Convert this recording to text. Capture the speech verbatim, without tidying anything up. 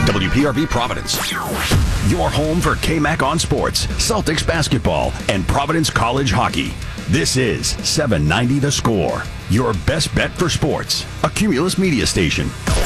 W P R V Providence. Your home for K-Mac on sports, Celtics basketball, and Providence College hockey. This is seven ninety The Score, your best bet for sports. A Cumulus media station.